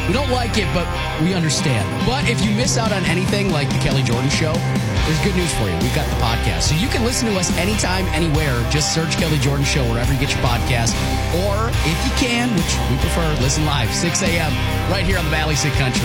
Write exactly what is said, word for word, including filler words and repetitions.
We don't like it, but we understand. But if you miss out on anything like the Kelly Jordan Show, there's good news for you. We've got the podcast. So you can listen to us anytime, anywhere. Just search Kelly Jordan Show wherever you get your podcast. Or if you can, which we prefer, listen live, six a.m. right here on the Valley Sick Country.